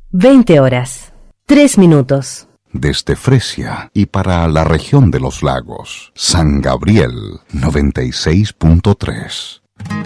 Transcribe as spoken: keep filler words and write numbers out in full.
veinte horas, tres minutos. Desde Fresia y para la región de los lagos, San Gabriel noventa y seis punto tres.